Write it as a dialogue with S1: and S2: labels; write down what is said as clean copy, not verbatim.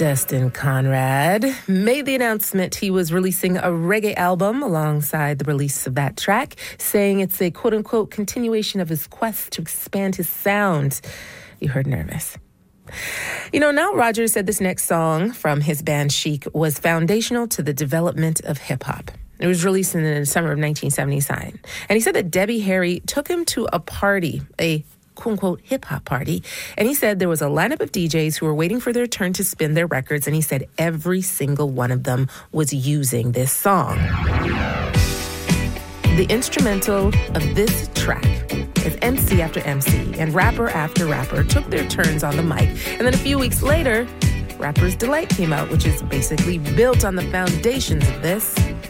S1: Destin Conrad made the announcement he was releasing a reggae album alongside the release of that track, saying it's a quote-unquote continuation of his quest to expand his sound. You heard nervous. Nile Rodgers said this next song from his band Chic was foundational to the development of hip-hop. It was released in the summer of 1979. And he said that Debbie Harry took him to a party, a quote-unquote hip-hop party, and he said there was a lineup of DJs who were waiting for their turn to spin their records, and he said every single one of them was using this song. The instrumental of this track is MC after MC and rapper after rapper took their turns on the mic, and then a few weeks later, Rapper's Delight came out, which is basically built on the foundations of this.